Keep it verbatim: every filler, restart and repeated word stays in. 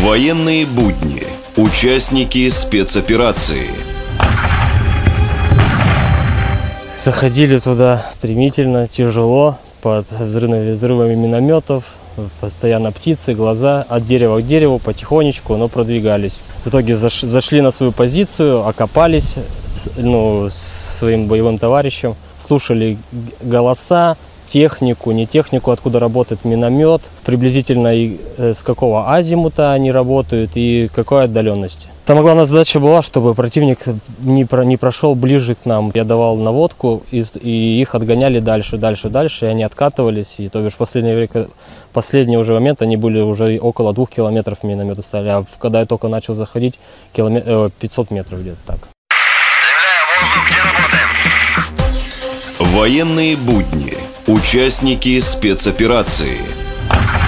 Военные будни. Участники спецоперации. Заходили туда стремительно, тяжело, под взрывами, взрывами минометов, постоянно птицы, глаза, от дерева к дереву, потихонечку, но продвигались. В итоге заш, зашли на свою позицию, окопались, ну, с своим боевым товарищем, слушали голоса, технику, не технику, откуда работает миномет, приблизительно и с какого азимута они работают и какой отдаленности. Самая главная задача была, чтобы противник не, про, не прошел ближе к нам. Я давал наводку, и, и их отгоняли дальше, дальше, дальше, и они откатывались. И то бишь в последнее время, последний уже момент, они были уже около двух километров миномета стали. А когда я только начал заходить, километр, пятьсот метров где-то так. Военные будни. Участники спецоперации.